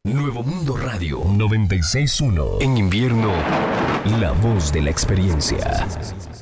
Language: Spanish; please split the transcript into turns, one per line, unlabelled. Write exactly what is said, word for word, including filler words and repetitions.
Nuevo Mundo Radio noventa y seis punto uno. En invierno, la voz de la experiencia.